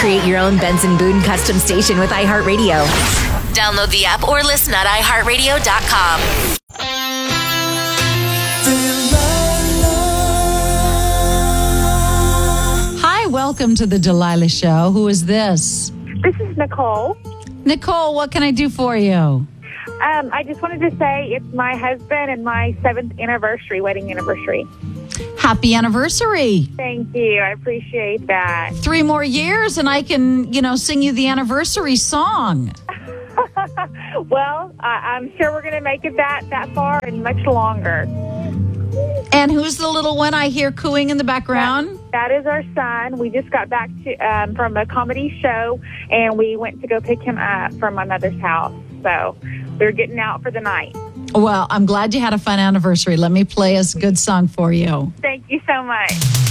Create your own Benson Boone custom station with iHeartRadio. Download the app or listen at iHeartRadio.com. Hi, welcome to the Delilah Show. Who is this? This is Nicole. Nicole, what can I do for you? I just wanted to say it's my husband and my 7th wedding anniversary. Happy anniversary. Thank you. I appreciate that. 3 more years and I can, sing you the anniversary song. Well, I'm sure we're going to make it that far and much longer. And who's the little one I hear cooing in the background? That is our son. We just got back from a comedy show, and we went to go pick him up from my mother's house. So we're getting out for the night. Well, I'm glad you had a fun anniversary. Let me play a good song for you. Thank you so much.